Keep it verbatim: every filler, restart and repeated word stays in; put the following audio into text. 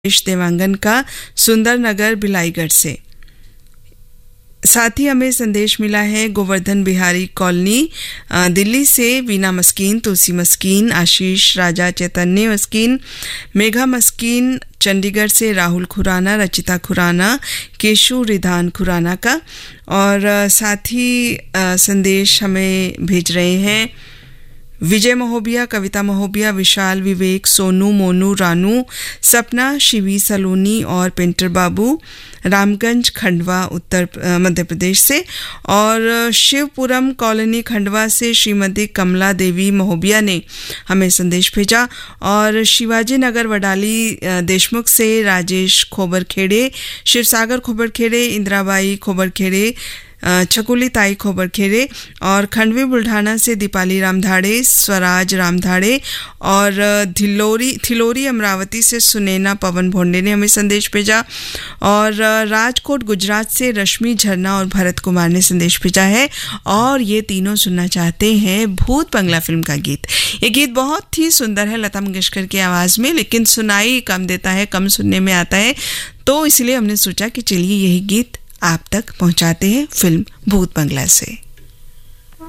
देवांगन का सुंदर नगर बिलाईगढ़ से। साथ ही हमें संदेश मिला है गोवर्धन बिहारी कॉलोनी दिल्ली से वीना मस्कीन, तुलसी मस्कीन, आशीष राजा, चैतन्य मस्कीन, मेघा मस्कीन, चंडीगढ़ से राहुल खुराना, रचिता खुराना, केशु रिधान खुराना का। और साथ ही संदेश हमें भेज रहे हैं विजय महोबिया, कविता महोबिया, विशाल, विवेक, सोनू, मोनू, रानू, सपना, शिवी सलोनी और पेंटर बाबू, रामगंज खंडवा उत्तर मध्य प्रदेश से। और शिवपुरम कॉलोनी खंडवा से श्रीमती कमला देवी महोबिया ने हमें संदेश भेजा। और शिवाजी नगर वडाली देशमुख से राजेश खोबरखेड़े, शिवसागर खोबरखेड़े, इंदिराबाई खोबरखेड़े, छकुली ताई खोबरखेड़े और खंडवी बुल्ढाना से दीपाली रामधाड़े, स्वराज रामधाड़े और धिलोरी थिलोरी अमरावती से सुनैना पवन भोंडे ने हमें संदेश भेजा। और राजकोट गुजरात से रश्मि झरना और भरत कुमार ने संदेश भेजा है और ये तीनों सुनना चाहते हैं भूत बंगला फिल्म का गीत। ये गीत बहुत ही सुंदर है लता मंगेशकर की आवाज़ में, लेकिन सुनाई कम देता है, कम सुनने में आता है, तो इसलिए हमने सोचा कि चलिए यही गीत आप तक पहुंचाते हैं फिल्म भूत बंगला से।